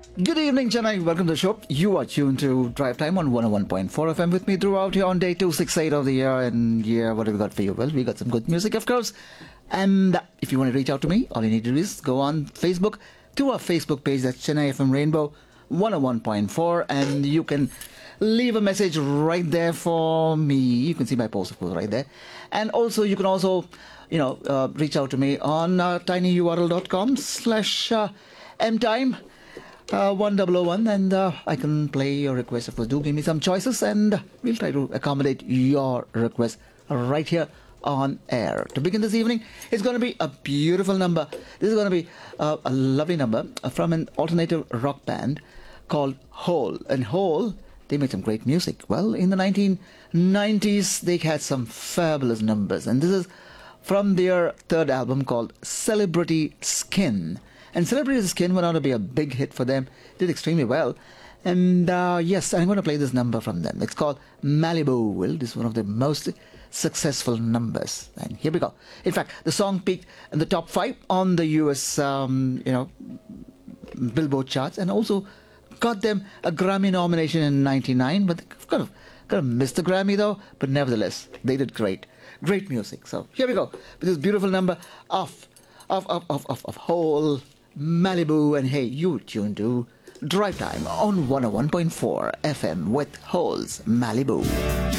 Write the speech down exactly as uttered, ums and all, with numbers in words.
Good evening, Chennai. Welcome to the show. You are tuned to Drive Time on one oh one point four F M with me throughout here on day two sixty-eight of the year. And yeah, what have we got for you? Well, we got some good music, of course. And if you want to reach out to me, all you need to do is go on Facebook to our Facebook page. That's Chennai F M Rainbow one oh one point four. And you can leave a message right there for me. You can see my post, of course, right there. And also, you can also, you know, uh, reach out to me on uh, tinyurl.com slash uh, mtime. Uh, one double oh one, and uh, I can play your request. Of course, do give me some choices, and we'll try to accommodate your request right here on air. To begin this evening, it's going to be a beautiful number. This is going to be uh, a lovely number from an alternative rock band called Hole. And Hole, they made some great music. Well, in the nineteen nineties, they had some fabulous numbers, and this is from their third album called Celebrity Skin. And Celebrity Skin went on to be a big hit for them. Did extremely well. And uh, yes, I'm going to play this number from them. It's called Malibu. Well, this is one of the most successful numbers. And here we go. In fact, the song peaked in the top five on the U S, um, you know, Billboard charts, and also got them a Grammy nomination in ninety-nine. But they've kind of, kind of missed the Grammy though. But nevertheless, they did great. Great music. So here we go with this beautiful number of, of, of, of, of, of Hole, Malibu. And hey, you tuned to Drive Time on one oh one point four F M with Hole's Malibu.